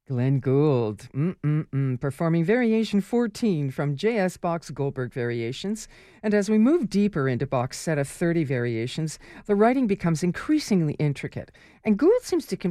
Glenn Gould, performing Variation 14 from J.S. Bach's Goldberg Variations. And as we move deeper into Bach's set of 30 variations, the writing becomes increasingly intricate. And Gould seems to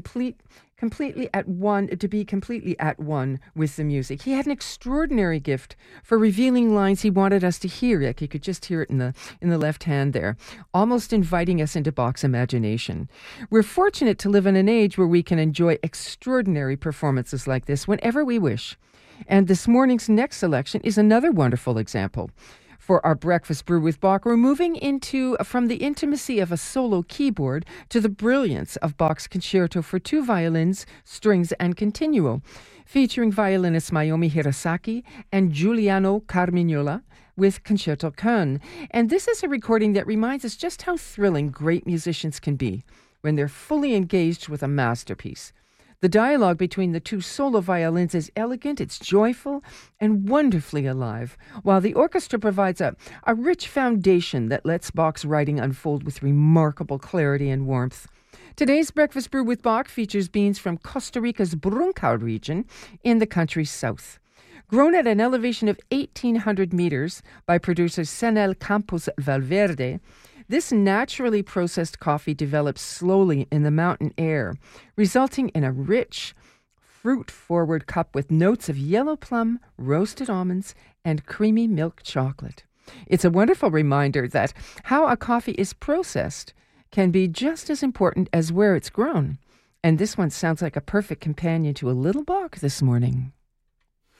be completely at one with the music. He had an extraordinary gift for revealing lines he wanted us to hear. Like you could just hear it in the left hand there, almost inviting us into Bach's imagination. We're fortunate to live in an age where we can enjoy extraordinary performances like this whenever we wish. And this morning's next selection is another wonderful example. For our breakfast brew with Bach, we're moving from the intimacy of a solo keyboard to the brilliance of Bach's concerto for two violins, strings, and continuo, featuring violinists Mayumi Hirasaki and Giuliano Carmignola with Concerto Köln. And this is a recording that reminds us just how thrilling great musicians can be when they're fully engaged with a masterpiece. The dialogue between the two solo violins is elegant, it's joyful, and wonderfully alive, while the orchestra provides a rich foundation that lets Bach's writing unfold with remarkable clarity and warmth. Today's Breakfast Brew with Bach features beans from Costa Rica's Bruncal region in the country's south. Grown at an elevation of 1,800 meters by producer Senel Campos Valverde, this naturally processed coffee develops slowly in the mountain air, resulting in a rich, fruit-forward cup with notes of yellow plum, roasted almonds, and creamy milk chocolate. It's a wonderful reminder that how a coffee is processed can be just as important as where it's grown. And this one sounds like a perfect companion to a little Bach this morning.